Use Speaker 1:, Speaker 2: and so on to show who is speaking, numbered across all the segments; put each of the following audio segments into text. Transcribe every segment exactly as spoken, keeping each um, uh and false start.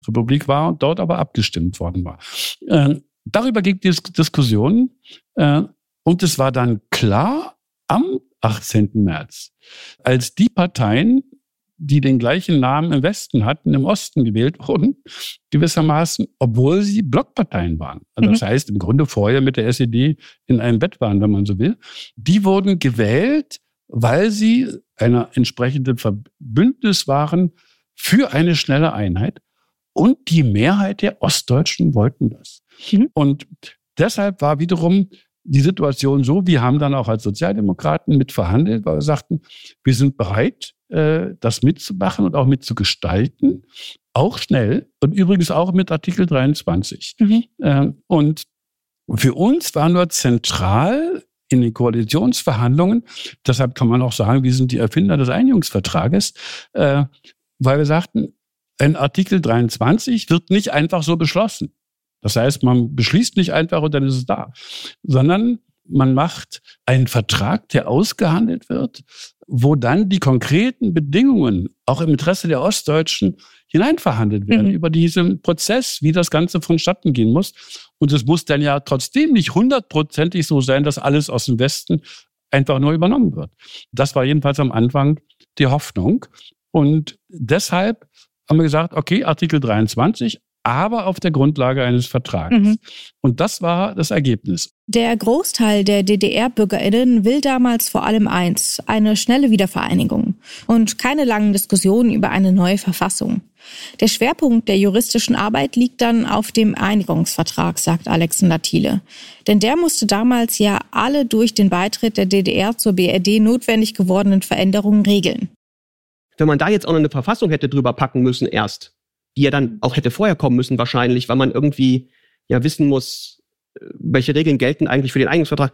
Speaker 1: Republik war und dort aber abgestimmt worden war. Äh, darüber ging die Diskussion äh, und es war dann klar am achtzehnten März, als die Parteien, die den gleichen Namen im Westen hatten, im Osten gewählt wurden, gewissermaßen, obwohl sie Blockparteien waren. Also mhm. das heißt, im Grunde vorher mit der S E D in einem Bett waren, wenn man so will. Die wurden gewählt, weil sie einer entsprechenden Verbündnis waren für eine schnelle Einheit. Und die Mehrheit der Ostdeutschen wollten das. Mhm. Und deshalb war wiederum die Situation so, wir haben dann auch als Sozialdemokraten mitverhandelt, weil wir sagten, wir sind bereit, das mitzumachen und auch mitzugestalten, auch schnell und übrigens auch mit Artikel dreiundzwanzig. Mhm. Und für uns war nur zentral in den Koalitionsverhandlungen, deshalb kann man auch sagen, wir sind die Erfinder des Einigungsvertrages, weil wir sagten, ein Artikel dreiundzwanzig wird nicht einfach so beschlossen. Das heißt, man beschließt nicht einfach und dann ist es da, sondern man macht einen Vertrag, der ausgehandelt wird, wo dann die konkreten Bedingungen auch im Interesse der Ostdeutschen hineinverhandelt werden mhm. über diesen Prozess, wie das Ganze vonstatten gehen muss. Und es muss dann ja trotzdem nicht hundertprozentig so sein, dass alles aus dem Westen einfach nur übernommen wird. Das war jedenfalls am Anfang die Hoffnung. Und deshalb haben wir gesagt, okay, Artikel dreiundzwanzig, aber auf der Grundlage eines Vertrages. Mhm. Und das war das Ergebnis.
Speaker 2: Der Großteil der D D R-BürgerInnen will damals vor allem eins, eine schnelle Wiedervereinigung und keine langen Diskussionen über eine neue Verfassung. Der Schwerpunkt der juristischen Arbeit liegt dann auf dem Einigungsvertrag, sagt Alexander Thiele. Denn der musste damals ja alle durch den Beitritt der D D R zur B R D notwendig gewordenen Veränderungen regeln.
Speaker 3: Wenn man da jetzt auch noch eine Verfassung hätte drüber packen müssen erst, die ja dann auch hätte vorher kommen müssen wahrscheinlich, weil man irgendwie ja wissen muss, welche Regeln gelten eigentlich für den Einigungsvertrag.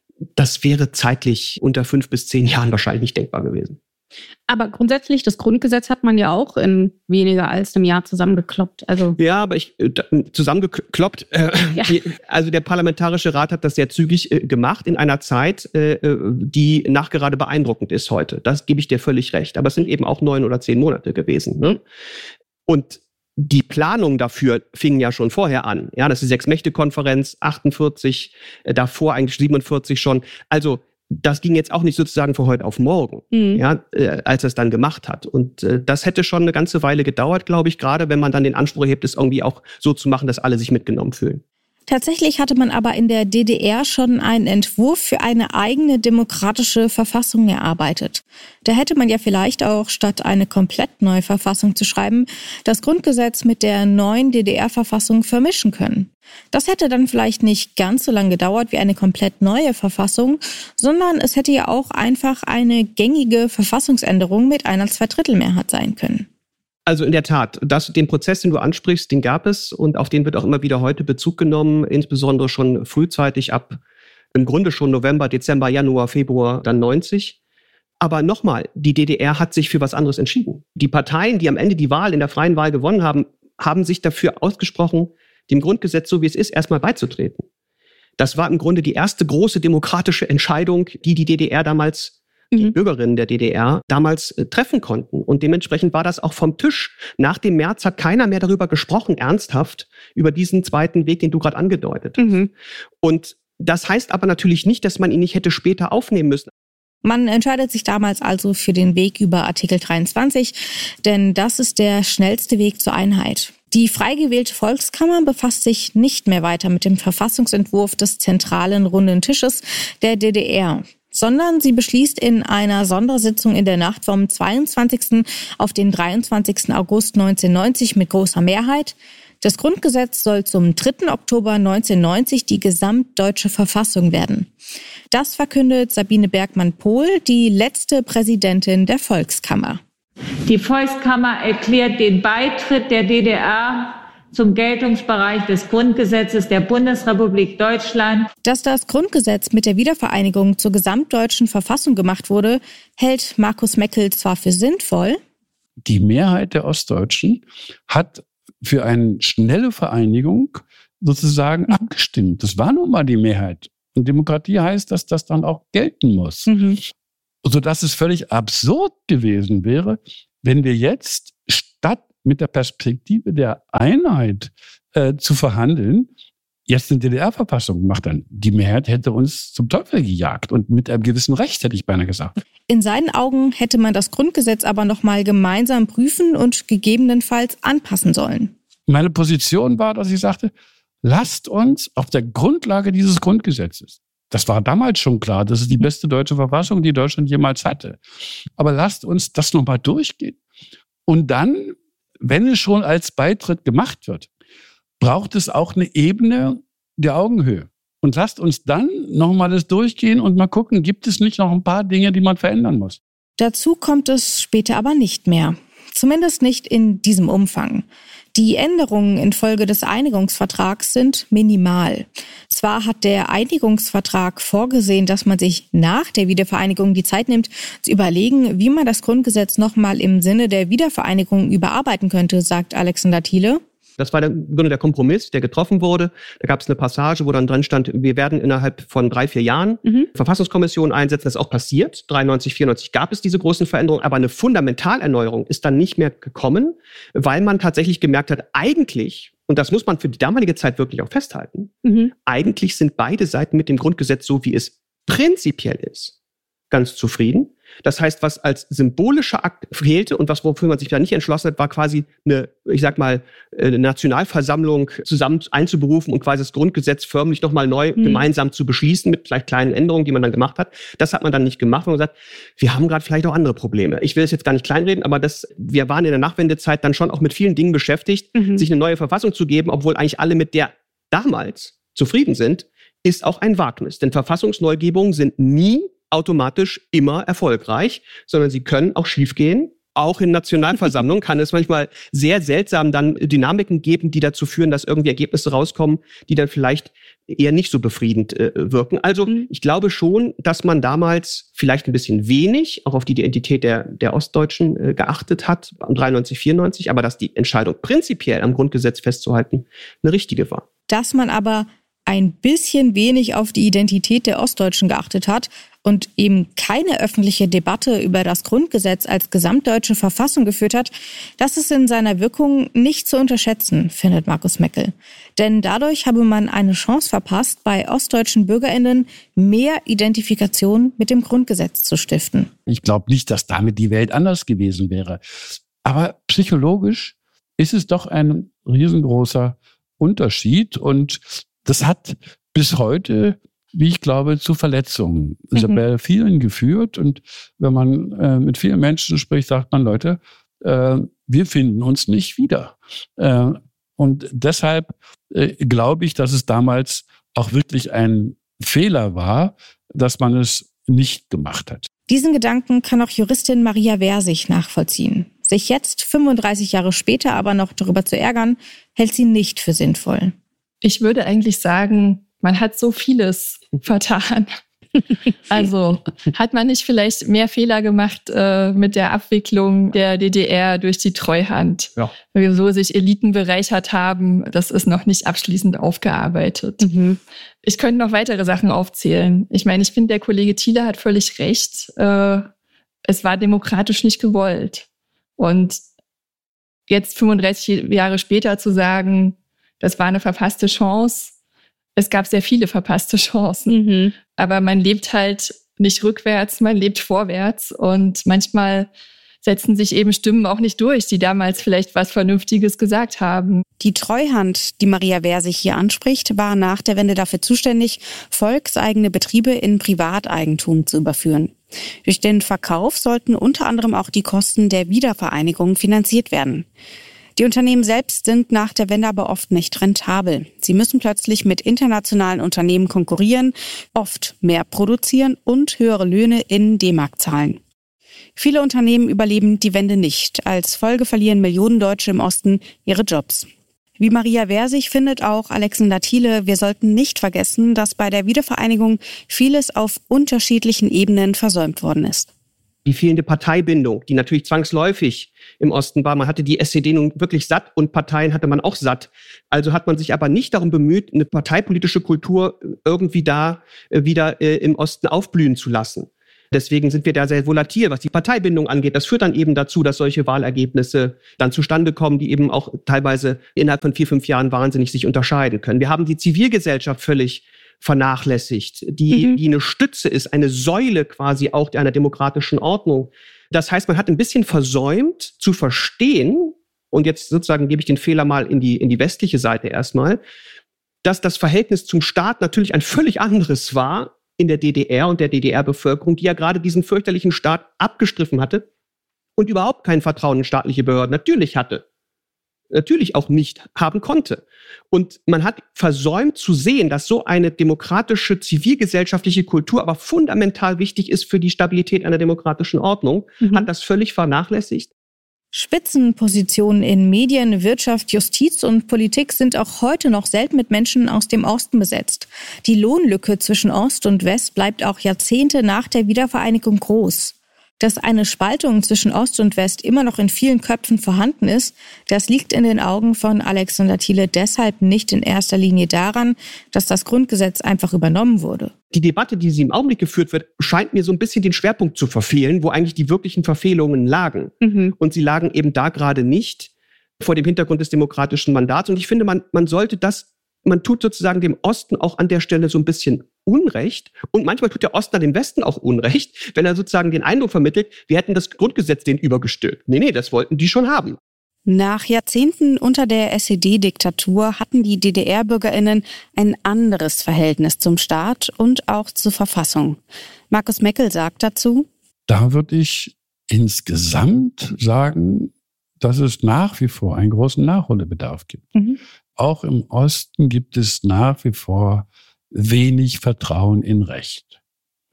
Speaker 3: Das wäre zeitlich unter fünf bis zehn Jahren wahrscheinlich nicht denkbar gewesen.
Speaker 4: Aber grundsätzlich, das Grundgesetz hat man ja auch in weniger als einem Jahr zusammengekloppt. Also
Speaker 3: ja, aber ich zusammengekloppt. Äh, ja. Also der Parlamentarische Rat hat das sehr zügig äh, gemacht in einer Zeit, äh, die nachgerade beeindruckend ist heute. Das gebe ich dir völlig recht. Aber es sind eben auch neun oder zehn Monate gewesen. Ne? Und die Planung dafür fing ja schon vorher an. Ja, das ist die Sechs-Mächte-Konferenz, achtundvierzig, äh, davor eigentlich siebenundvierzig schon. Also das ging jetzt auch nicht sozusagen von heute auf morgen, mhm. ja, äh, als er es dann gemacht hat. Und äh, das hätte schon eine ganze Weile gedauert, glaube ich, gerade wenn man dann den Anspruch erhebt, es irgendwie auch so zu machen, dass alle sich mitgenommen fühlen.
Speaker 2: Tatsächlich hatte man aber in der D D R schon einen Entwurf für eine eigene demokratische Verfassung erarbeitet. Da hätte man ja vielleicht auch, statt eine komplett neue Verfassung zu schreiben, das Grundgesetz mit der neuen D D R-Verfassung vermischen können. Das hätte dann vielleicht nicht ganz so lange gedauert wie eine komplett neue Verfassung, sondern es hätte ja auch einfach eine gängige Verfassungsänderung mit einer Zweidrittelmehrheit sein können.
Speaker 3: Also in der Tat, das, den Prozess, den du ansprichst, den gab es und auf den wird auch immer wieder heute Bezug genommen, insbesondere schon frühzeitig ab im Grunde schon November, Dezember, Januar, Februar, dann neunzig. Aber nochmal, die D D R hat sich für was anderes entschieden. Die Parteien, die am Ende die Wahl in der freien Wahl gewonnen haben, haben sich dafür ausgesprochen, dem Grundgesetz, so wie es ist, erstmal beizutreten. Das war im Grunde die erste große demokratische Entscheidung, die die D D R damals die mhm. Bürgerinnen der D D R damals äh, treffen konnten. Und dementsprechend war das auch vom Tisch. Nach dem März hat keiner mehr darüber gesprochen, ernsthaft, über diesen zweiten Weg, den du gerade angedeutet hast. Mhm. Und das heißt aber natürlich nicht, dass man ihn nicht hätte später aufnehmen müssen.
Speaker 2: Man entscheidet sich damals also für den Weg über Artikel dreiundzwanzig, denn das ist der schnellste Weg zur Einheit. Die frei gewählte Volkskammer befasst sich nicht mehr weiter mit dem Verfassungsentwurf des zentralen runden Tisches der D D R. Sondern sie beschließt in einer Sondersitzung in der Nacht vom zweiundzwanzigsten auf den dreiundzwanzigsten August neunzehnhundertneunzig mit großer Mehrheit: Das Grundgesetz soll zum dritten Oktober neunzehnhundertneunzig die gesamtdeutsche Verfassung werden. Das verkündet Sabine Bergmann-Pohl, die letzte Präsidentin der Volkskammer.
Speaker 5: Die Volkskammer erklärt den Beitritt der D D R zum Geltungsbereich des Grundgesetzes der Bundesrepublik Deutschland.
Speaker 2: Dass das Grundgesetz mit der Wiedervereinigung zur gesamtdeutschen Verfassung gemacht wurde, hält Markus Meckel zwar für sinnvoll.
Speaker 1: Die Mehrheit der Ostdeutschen hat für eine schnelle Vereinigung sozusagen mhm. abgestimmt. Das war nun mal die Mehrheit. Und Demokratie heißt, dass das dann auch gelten muss. Mhm. Sodass es völlig absurd gewesen wäre, wenn wir jetzt statt mit der Perspektive der Einheit äh, zu verhandeln, jetzt eine D D R-Verfassung gemacht haben. Die Mehrheit hätte uns zum Teufel gejagt und mit einem gewissen Recht, hätte ich beinahe gesagt.
Speaker 2: In seinen Augen hätte man das Grundgesetz aber nochmal gemeinsam prüfen und gegebenenfalls anpassen sollen.
Speaker 1: Meine Position war, dass ich sagte, lasst uns auf der Grundlage dieses Grundgesetzes, das war damals schon klar, das ist die beste deutsche Verfassung, die Deutschland jemals hatte, aber lasst uns das nochmal durchgehen. Und dann, wenn es schon als Beitritt gemacht wird, braucht es auch eine Ebene der Augenhöhe. Und lasst uns dann nochmal das durchgehen und mal gucken, gibt es nicht noch ein paar Dinge, die man verändern muss.
Speaker 2: Dazu kommt es später aber nicht mehr. Zumindest nicht in diesem Umfang. Die Änderungen infolge des Einigungsvertrags sind minimal. Zwar hat der Einigungsvertrag vorgesehen, dass man sich nach der Wiedervereinigung die Zeit nimmt, zu überlegen, wie man das Grundgesetz nochmal im Sinne der Wiedervereinigung überarbeiten könnte, sagt Alexander Thiele.
Speaker 3: Das war im Grunde der Kompromiss, der getroffen wurde. Da gab es eine Passage, wo dann drin stand, wir werden innerhalb von drei, vier Jahren mhm. Verfassungskommissionen einsetzen. Das ist auch passiert. dreiundneunzig, vierundneunzig gab es diese großen Veränderungen. Aber eine Fundamentalerneuerung ist dann nicht mehr gekommen, weil man tatsächlich gemerkt hat, eigentlich, und das muss man für die damalige Zeit wirklich auch festhalten, mhm. eigentlich sind beide Seiten mit dem Grundgesetz, so wie es prinzipiell ist, ganz zufrieden. Das heißt, was als symbolischer Akt fehlte und was wofür man sich da nicht entschlossen hat, war quasi eine, ich sag mal, eine Nationalversammlung zusammen einzuberufen und quasi das Grundgesetz förmlich nochmal neu mhm. gemeinsam zu beschließen mit vielleicht kleinen Änderungen, die man dann gemacht hat. Das hat man dann nicht gemacht, weil man gesagt, wir haben gerade vielleicht auch andere Probleme. Ich will es jetzt gar nicht kleinreden, aber das, wir waren in der Nachwendezeit dann schon auch mit vielen Dingen beschäftigt, mhm. sich eine neue Verfassung zu geben, obwohl eigentlich alle mit der damals zufrieden sind, ist auch ein Wagnis. Denn Verfassungsneugebungen sind nie automatisch immer erfolgreich, sondern sie können auch schiefgehen. Auch in Nationalversammlungen kann es manchmal sehr seltsam dann Dynamiken geben, die dazu führen, dass irgendwie Ergebnisse rauskommen, die dann vielleicht eher nicht so befriedend äh, wirken. Also mhm. ich glaube schon, dass man damals vielleicht ein bisschen wenig auch auf die Identität der, der Ostdeutschen äh, geachtet hat, dreiundneunzig, vierundneunzig, aber dass die Entscheidung prinzipiell am Grundgesetz festzuhalten eine richtige war.
Speaker 2: Dass man aber ein bisschen wenig auf die Identität der Ostdeutschen geachtet hat und eben keine öffentliche Debatte über das Grundgesetz als gesamtdeutsche Verfassung geführt hat, das ist in seiner Wirkung nicht zu unterschätzen, findet Markus Meckel. Denn dadurch habe man eine Chance verpasst, bei ostdeutschen BürgerInnen mehr Identifikation mit dem Grundgesetz zu stiften.
Speaker 1: Ich glaube nicht, dass damit die Welt anders gewesen wäre. Aber psychologisch ist es doch ein riesengroßer Unterschied und das hat bis heute, wie ich glaube, zu Verletzungen mhm. bei vielen geführt. Und wenn man äh, mit vielen Menschen spricht, sagt man, Leute, äh, wir finden uns nicht wieder. Äh, und deshalb äh, glaube ich, dass es damals auch wirklich ein Fehler war, dass man es nicht gemacht hat.
Speaker 2: Diesen Gedanken kann auch Juristin Maria Versich nachvollziehen. Sich jetzt, fünfunddreißig Jahre später, aber noch darüber zu ärgern, hält sie nicht für sinnvoll.
Speaker 6: Ich würde eigentlich sagen, man hat so vieles vertan. Also hat man nicht vielleicht mehr Fehler gemacht äh, mit der Abwicklung der D D R durch die Treuhand, ja. So sich Eliten bereichert haben, das ist noch nicht abschließend aufgearbeitet. Mhm. Ich könnte noch weitere Sachen aufzählen. Ich meine, ich finde, der Kollege Thiele hat völlig recht. Äh, es war demokratisch nicht gewollt. Und jetzt fünfunddreißig Jahre später zu sagen, das war eine verpasste Chance. Es gab sehr viele verpasste Chancen. Mhm. Aber man lebt halt nicht rückwärts, man lebt vorwärts. Und manchmal setzen sich eben Stimmen auch nicht durch, die damals vielleicht was Vernünftiges gesagt haben.
Speaker 2: Die Treuhand, die Maria Versich hier anspricht, war nach der Wende dafür zuständig, volkseigene Betriebe in Privateigentum zu überführen. Durch den Verkauf sollten unter anderem auch die Kosten der Wiedervereinigung finanziert werden. Die Unternehmen selbst sind nach der Wende aber oft nicht rentabel. Sie müssen plötzlich mit internationalen Unternehmen konkurrieren, oft mehr produzieren und höhere Löhne in D-Mark zahlen. Viele Unternehmen überleben die Wende nicht. Als Folge verlieren Millionen Deutsche im Osten ihre Jobs. Wie Maria Versich findet auch Alexander Thiele, wir sollten nicht vergessen, dass bei der Wiedervereinigung vieles auf unterschiedlichen Ebenen versäumt worden ist.
Speaker 3: Die fehlende Parteibindung, die natürlich zwangsläufig im Osten war. Man hatte die S E D nun wirklich satt und Parteien hatte man auch satt. Also hat man sich aber nicht darum bemüht, eine parteipolitische Kultur irgendwie da äh, wieder äh, im Osten aufblühen zu lassen. Deswegen sind wir da sehr volatil, was die Parteibindung angeht. Das führt dann eben dazu, dass solche Wahlergebnisse dann zustande kommen, die eben auch teilweise innerhalb von vier, fünf Jahren wahnsinnig sich unterscheiden können. Wir haben die Zivilgesellschaft völlig vernachlässigt, die, mhm. die eine Stütze ist, eine Säule quasi auch einer demokratischen Ordnung. Das heißt, man hat ein bisschen versäumt zu verstehen, und jetzt sozusagen gebe ich den Fehler mal in die, in die westliche Seite erstmal, dass das Verhältnis zum Staat natürlich ein völlig anderes war in der D D R und der D D R-Bevölkerung, die ja gerade diesen fürchterlichen Staat abgestriffen hatte und überhaupt kein Vertrauen in staatliche Behörden natürlich hatte. Natürlich auch nicht haben konnte. Und man hat versäumt zu sehen, dass so eine demokratische, zivilgesellschaftliche Kultur aber fundamental wichtig ist für die Stabilität einer demokratischen Ordnung, mhm. hat das völlig vernachlässigt.
Speaker 2: Spitzenpositionen in Medien, Wirtschaft, Justiz und Politik sind auch heute noch selten mit Menschen aus dem Osten besetzt. Die Lohnlücke zwischen Ost und West bleibt auch Jahrzehnte nach der Wiedervereinigung groß. Dass eine Spaltung zwischen Ost und West immer noch in vielen Köpfen vorhanden ist, das liegt in den Augen von Alexander Thiele deshalb nicht in erster Linie daran, dass das Grundgesetz einfach übernommen wurde.
Speaker 3: Die Debatte, die sie im Augenblick geführt wird, scheint mir so ein bisschen den Schwerpunkt zu verfehlen, wo eigentlich die wirklichen Verfehlungen lagen. Mhm. Und sie lagen eben da gerade nicht vor dem Hintergrund des demokratischen Mandats. Und ich finde, man, man sollte das, man tut sozusagen dem Osten auch an der Stelle so ein bisschen Unrecht. Und manchmal tut der Osten an dem Westen auch Unrecht, wenn er sozusagen den Eindruck vermittelt, wir hätten das Grundgesetz denen übergestülpt. Nee, nee, das wollten die schon haben.
Speaker 2: Nach Jahrzehnten unter der S E D-Diktatur hatten die D D R-BürgerInnen ein anderes Verhältnis zum Staat und auch zur Verfassung. Markus Meckel sagt dazu:
Speaker 1: Da würde ich insgesamt sagen, dass es nach wie vor einen großen Nachholbedarf gibt. Mhm. Auch im Osten gibt es nach wie vor wenig Vertrauen in Recht.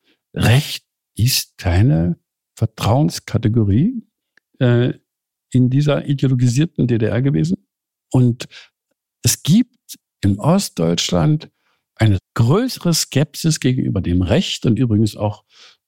Speaker 1: Recht ist keine Vertrauenskategorie äh, in dieser ideologisierten D D R gewesen. Und es gibt in Ostdeutschland eine größere Skepsis gegenüber dem Recht und übrigens auch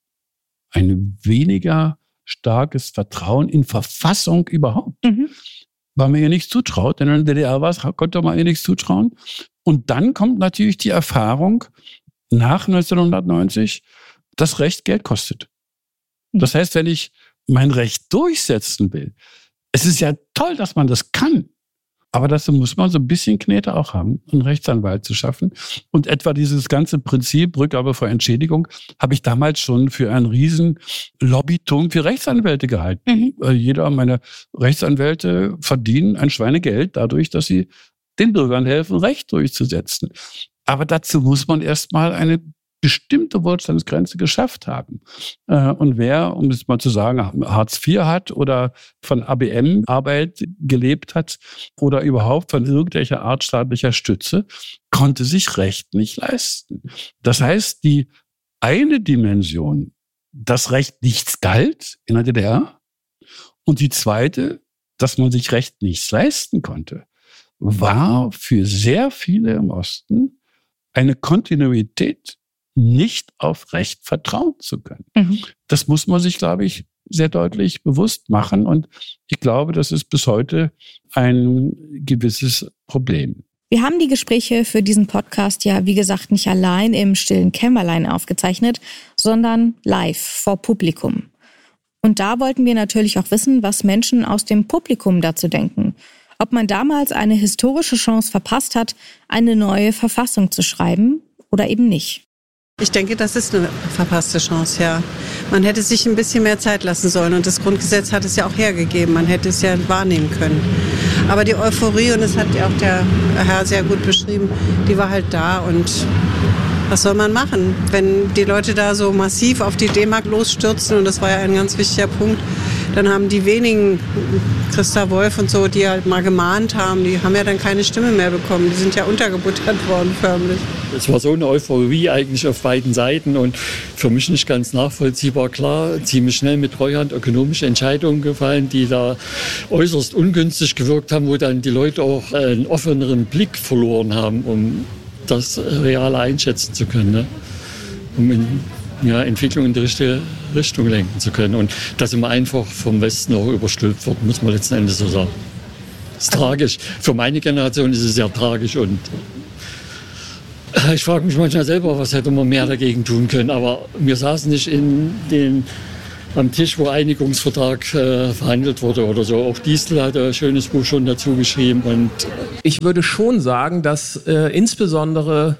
Speaker 1: ein weniger starkes Vertrauen in Verfassung überhaupt. Mhm. Weil man ihr nichts zutraut, denn in der D D R war es, konnte man ihr nichts zutrauen. Und dann kommt natürlich die Erfahrung nach neunzehnhundertneunzig, dass Recht Geld kostet. Das heißt, wenn ich mein Recht durchsetzen will, es ist ja toll, dass man das kann, aber dazu muss man so ein bisschen Knete auch haben, einen Rechtsanwalt zu schaffen. Und etwa dieses ganze Prinzip Rückgabe vor Entschädigung habe ich damals schon für einen riesen Lobbytum für Rechtsanwälte gehalten. Mhm. Jeder meiner Rechtsanwälte verdienen ein Schweinegeld dadurch, dass sie den Bürgern helfen, Recht durchzusetzen. Aber dazu muss man erstmal eine bestimmte Wohlstandsgrenze geschafft haben. Und wer, um es mal zu sagen, Hartz vier hat oder von A B M-Arbeit gelebt hat oder überhaupt von irgendwelcher Art staatlicher Stütze, konnte sich Recht nicht leisten. Das heißt, die eine Dimension, dass Recht nichts galt in der D D R, und die zweite, dass man sich Recht nichts leisten konnte, war für sehr viele im Osten eine Kontinuität, nicht auf Recht vertrauen zu können. Mhm. Das muss man sich, glaube ich, sehr deutlich bewusst machen. Und ich glaube, das ist bis heute ein gewisses Problem.
Speaker 2: Wir haben die Gespräche für diesen Podcast ja, wie gesagt, nicht allein im stillen Kämmerlein aufgezeichnet, sondern live vor Publikum. Und da wollten wir natürlich auch wissen, was Menschen aus dem Publikum dazu denken. Ob man damals eine historische Chance verpasst hat, eine neue Verfassung zu schreiben oder eben nicht.
Speaker 7: Ich denke, das ist eine verpasste Chance, ja. Man hätte sich ein bisschen mehr Zeit lassen sollen und das Grundgesetz hat es ja auch hergegeben. Man hätte es ja wahrnehmen können. Aber die Euphorie, und das hat ja auch der Herr sehr gut beschrieben, die war halt da. Und was soll man machen, wenn die Leute da so massiv auf die D-Mark losstürzen? Und das war ja ein ganz wichtiger Punkt. Dann haben die wenigen, Christa Wolf und so, die halt mal gemahnt haben, die haben ja dann keine Stimme mehr bekommen. Die sind ja untergebuttert worden, förmlich.
Speaker 8: Es war so eine Euphorie eigentlich auf beiden Seiten und für mich nicht ganz nachvollziehbar. Klar, ziemlich schnell mit Treuhand ökonomische Entscheidungen gefallen, die da äußerst ungünstig gewirkt haben, wo dann die Leute auch einen offeneren Blick verloren haben, um das real einschätzen zu können, ne? Um in, ja, Entwicklung in die richtige Richtung lenken zu können. Und das immer einfach vom Westen auch überstülpt wird, muss man letzten Endes so sagen. Das ist tragisch. Für meine Generation ist es sehr tragisch und Ich frage mich manchmal selber, was hätte man mehr dagegen tun können. Aber wir saßen nicht in den, am Tisch, wo Einigungsvertrag äh, verhandelt wurde oder so. Auch Diestel hat ein schönes Buch schon dazu geschrieben. Und
Speaker 9: ich würde schon sagen, dass äh, insbesondere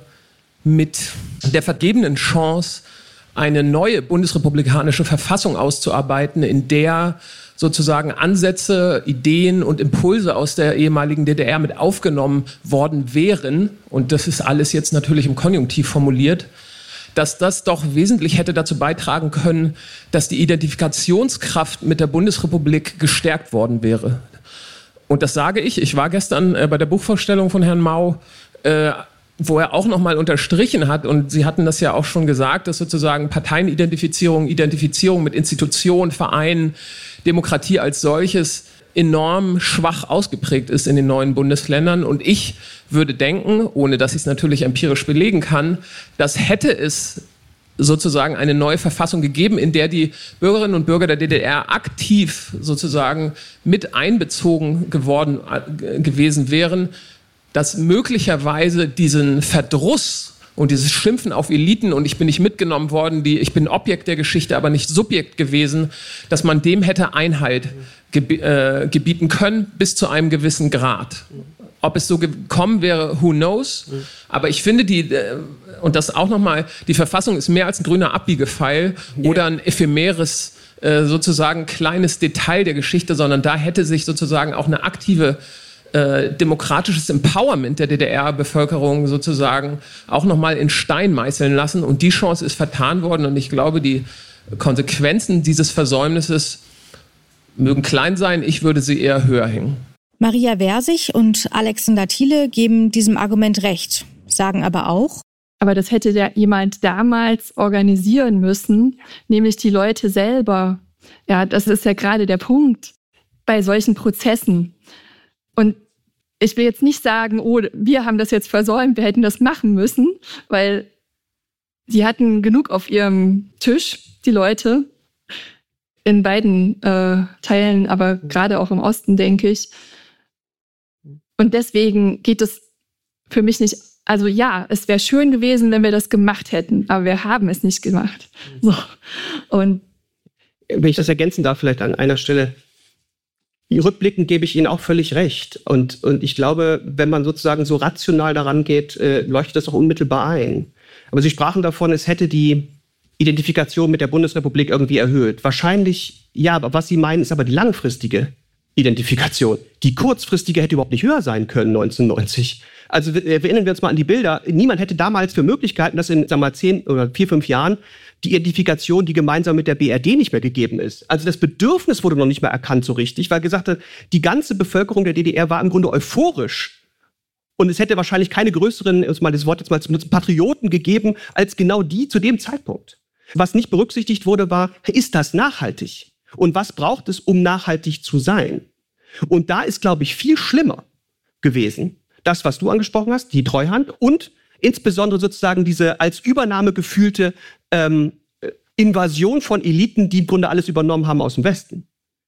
Speaker 9: mit der vergebenen Chance, eine neue bundesrepublikanische Verfassung auszuarbeiten, in der sozusagen Ansätze, Ideen und Impulse aus der ehemaligen D D R mit aufgenommen worden wären, und das ist alles jetzt natürlich im Konjunktiv formuliert, dass das doch wesentlich hätte dazu beitragen können, dass die Identifikationskraft mit der Bundesrepublik gestärkt worden wäre. Und das sage ich. Ich war gestern äh, bei der Buchvorstellung von Herrn Mau, äh, wo er auch nochmal unterstrichen hat, und Sie hatten das ja auch schon gesagt, dass sozusagen Parteienidentifizierung, Identifizierung mit Institutionen, Vereinen, Demokratie als solches enorm schwach ausgeprägt ist in den neuen Bundesländern. Und ich würde denken, ohne dass ich es natürlich empirisch belegen kann, dass hätte es sozusagen eine neue Verfassung gegeben, in der die Bürgerinnen und Bürger der D D R aktiv sozusagen mit einbezogen geworden äh, gewesen wären, dass möglicherweise diesen Verdruss und dieses Schimpfen auf Eliten und ich bin nicht mitgenommen worden, die, ich bin Objekt der Geschichte, aber nicht Subjekt gewesen, dass man dem hätte Einhalt geb- äh, gebieten können bis zu einem gewissen Grad. Ob es so gekommen wäre, who knows? Aber ich finde, die, äh, und das auch nochmal, die Verfassung ist mehr als ein grüner Abbiegepfeil oder ein ephemeres, äh, sozusagen kleines Detail der Geschichte, sondern da hätte sich sozusagen auch eine aktive Äh, demokratisches Empowerment der D D R-Bevölkerung sozusagen auch nochmal in Stein meißeln lassen. Und die Chance ist vertan worden. Und ich glaube, die Konsequenzen dieses Versäumnisses mögen klein sein. Ich würde sie eher höher hängen.
Speaker 2: Maria Versich und Alexander Thiele geben diesem Argument recht, sagen aber auch,
Speaker 6: aber das hätte ja jemand damals organisieren müssen, nämlich die Leute selber. Ja, das ist ja gerade der Punkt bei solchen Prozessen. Und ich will jetzt nicht sagen, oh, wir haben das jetzt versäumt, wir hätten das machen müssen, weil die hatten genug auf ihrem Tisch, die Leute, in beiden äh, Teilen, aber gerade auch im Osten, denke ich. Und deswegen geht es für mich nicht, also ja, es wäre schön gewesen, wenn wir das gemacht hätten, aber wir haben es nicht gemacht. So. Und
Speaker 3: wenn ich das ergänzen darf, vielleicht an einer Stelle. Rückblickend gebe ich Ihnen auch völlig recht. Und, und ich glaube, wenn man sozusagen so rational daran geht, äh, leuchtet das auch unmittelbar ein. Aber Sie sprachen davon, es hätte die Identifikation mit der Bundesrepublik irgendwie erhöht. Wahrscheinlich, ja, aber was Sie meinen, ist aber die langfristige Identifikation. Die kurzfristige hätte überhaupt nicht höher sein können, neunzehnhundertneunzig. Also erinnern wir uns mal an die Bilder. Niemand hätte damals für Möglichkeiten, dass in, sagen wir mal, zehn oder vier, fünf Jahren die Identifikation, die gemeinsam mit der B R D nicht mehr gegeben ist. Also das Bedürfnis wurde noch nicht mehr erkannt so richtig, weil gesagt hat, die ganze Bevölkerung der D D R war im Grunde euphorisch. Und es hätte wahrscheinlich keine größeren, um mal das Wort jetzt mal zu benutzen, Patrioten gegeben, als genau die zu dem Zeitpunkt. Was nicht berücksichtigt wurde, war, ist das nachhaltig? Und was braucht es, um nachhaltig zu sein? Und da ist, glaube ich, viel schlimmer gewesen, das, was du angesprochen hast, die Treuhand und insbesondere sozusagen diese als Übernahme gefühlte ähm, Invasion von Eliten, die im Grunde alles übernommen haben aus dem Westen.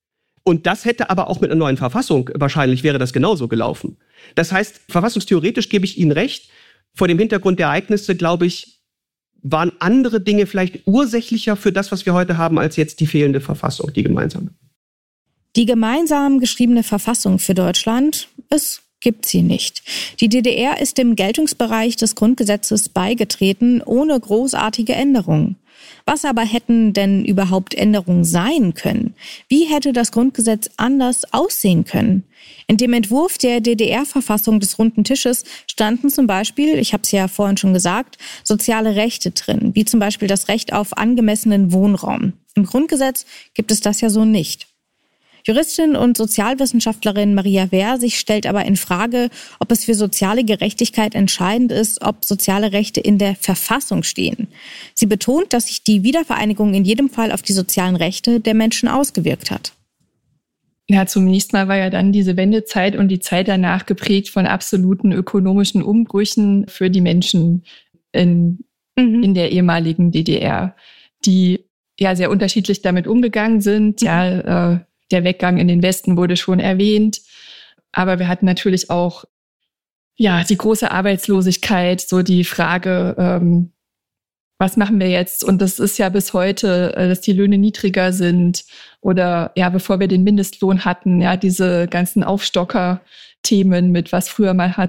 Speaker 3: Und das hätte aber auch mit einer neuen Verfassung, wahrscheinlich wäre das genauso gelaufen. Das heißt, verfassungstheoretisch gebe ich Ihnen recht, vor dem Hintergrund der Ereignisse, glaube ich, waren andere Dinge vielleicht ursächlicher für das, was wir heute haben, als jetzt die fehlende Verfassung, die gemeinsame.
Speaker 2: Die gemeinsam geschriebene Verfassung für Deutschland, es gibt sie nicht. Die D D R ist dem Geltungsbereich des Grundgesetzes beigetreten, ohne großartige Änderungen. Was aber hätten denn überhaupt Änderungen sein können? Wie hätte das Grundgesetz anders aussehen können? In dem Entwurf der D D R-Verfassung des Runden Tisches standen zum Beispiel, ich habe es ja vorhin schon gesagt, soziale Rechte drin, wie zum Beispiel das Recht auf angemessenen Wohnraum. Im Grundgesetz gibt es das ja so nicht. Juristin und Sozialwissenschaftlerin Maria Versich stellt aber in Frage, ob es für soziale Gerechtigkeit entscheidend ist, ob soziale Rechte in der Verfassung stehen. Sie betont, dass sich die Wiedervereinigung in jedem Fall auf die sozialen Rechte der Menschen ausgewirkt hat.
Speaker 6: Ja, zunächst mal war ja dann diese Wendezeit und die Zeit danach geprägt von absoluten ökonomischen Umbrüchen für die Menschen in, mhm. in der ehemaligen D D R, die ja sehr unterschiedlich damit umgegangen sind. Mhm. Ja, äh, der Weggang in den Westen wurde schon erwähnt, aber wir hatten natürlich auch ja, die große Arbeitslosigkeit, so die Frage, ähm, was machen wir jetzt? Und das ist ja bis heute, dass die Löhne niedriger sind oder ja, bevor wir den Mindestlohn hatten, ja, diese ganzen Aufstocker-Themen mit was früher mal